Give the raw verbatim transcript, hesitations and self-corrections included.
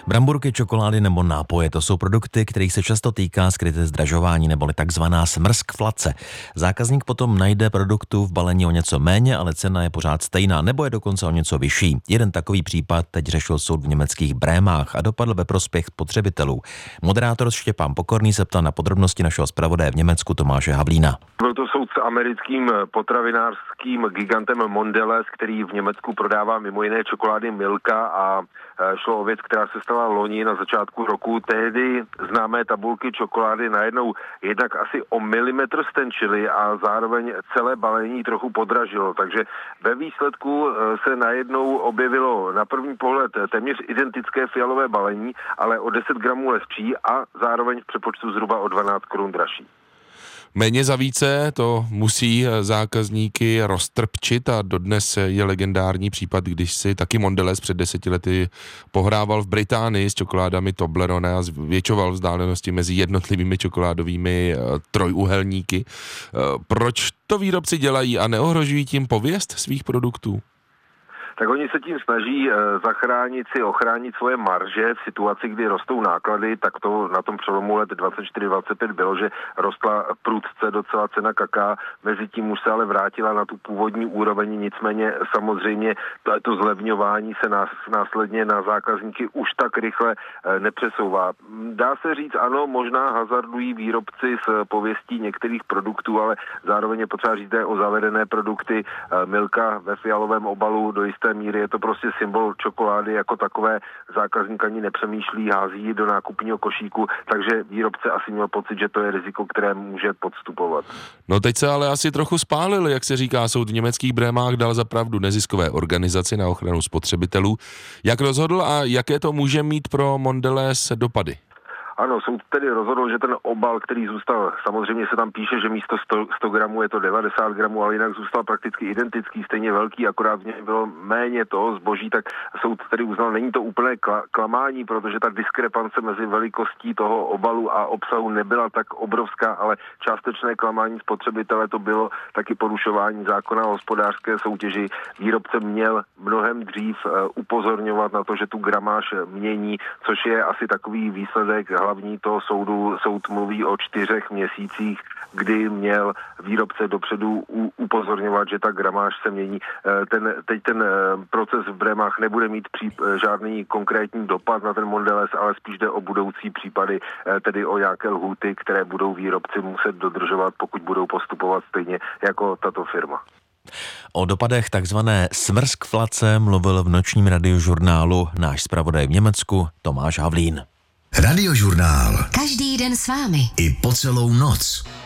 Bramburky, čokolády nebo nápoje, to jsou produkty, kterých se často týká skryté zdražování neboli takzvaná smrskflace. Zákazník potom najde produktů v balení o něco méně, ale cena je pořád stejná nebo je dokonce o něco vyšší. Jeden takový případ teď řešil soud v německých Brémách a dopadl ve prospěch spotřebitelů. Moderátor Štěpán Pokorný se ptal na podrobnosti našeho zpravodaje v Německu Tomáše Havlína. Byl to soud s americkým potravinářským gigantem Mondelez, který v Německu prodává mimo jiné čokolády Milka, a šlo o věc, která se stala loni na začátku roku. Tehdy známé tabulky čokolády najednou jednak asi o milimetr stenčily a zároveň celé balení trochu podražilo. Takže ve výsledku se najednou objevilo na první pohled téměř identické fialové balení, ale o deset gramů lehčí a zároveň v přepočtu zhruba o dvanáct korun dražší. Méně za více, to musí zákazníky roztrpčit a dodnes je legendární případ, když si taky Mondelez před deseti lety pohrával v Británii s čokoládami Toblerone a zvětšoval vzdálenosti mezi jednotlivými čokoládovými trojúhelníky. Proč to výrobci dělají a neohrožují tím pověst svých produktů? Tak oni se tím snaží e, zachránit si, ochránit svoje marže v situaci, kdy rostou náklady, tak to na tom přelomu let dvacet čtyři dvacet pět bylo, že rostla prudce docela cena kaká, mezi tím už se ale vrátila na tu původní úroveň, nicméně samozřejmě to, to zlevňování se nás, následně na zákazníky už tak rychle e, nepřesouvá. Dá se říct, ano, možná hazardují výrobci s pověstí některých produktů, ale zároveň je potřeba říct o zavedené produkty, e, Milka ve fialovém obalu, do jisté míry je to prostě symbol čokolády jako takové, zákazník ani nepřemýšlí, hází ji do nákupního košíku, takže výrobce asi měl pocit, že to je riziko, které může podstupovat. No teď se ale asi trochu spálil, jak se říká, soud v německých Brémách dal za pravdu neziskové organizaci na ochranu spotřebitelů. Jak rozhodl a jaké to může mít pro Mondelez dopady? Ano, soud tedy rozhodl, že ten obal, který zůstal, samozřejmě se tam píše, že místo sto, sto gramů je to devadesát gramů, ale jinak zůstal prakticky identický, stejně velký, akorát v něm bylo méně toho zboží, tak soud tedy uznal, není to úplné klamání, protože ta diskrepance mezi velikostí toho obalu a obsahu nebyla tak obrovská, ale částečné klamání spotřebitele to bylo taky porušování zákona o hospodářské soutěži. Výrobce měl mnohem dřív upozorňovat na to, že tu gramáž mění, což je asi takový výsledek hlavní toho soudu. Soud mluví o čtyřech měsících, kdy měl výrobce dopředu upozorňovat, že ta gramáž se mění. Ten, teď ten proces v Brémách nebude mít pří, žádný konkrétní dopad na ten Mondelez, ale spíš jde o budoucí případy, tedy o nějaké lhůty, které budou výrobci muset dodržovat, pokud budou postupovat stejně jako tato firma. O dopadech takzvané smrskflace mluvil v nočním radiožurnálu náš zpravodaj v Německu Tomáš Havlín. Radiožurnál. Každý den s vámi. I po celou noc.